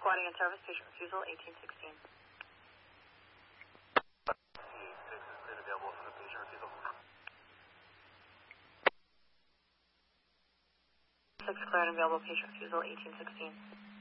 squatting in service, patient refusal 1816. C6 is cleared available for the patient refusal. 6 cleared and available, patient refusal 1816.